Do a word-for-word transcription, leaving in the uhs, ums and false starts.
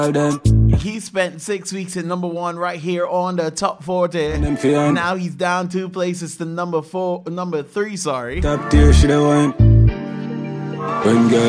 He spent six weeks at number one right here on the top forty. Now he's down two places to number four, number three. Sorry. Top tier, should I wine? When girl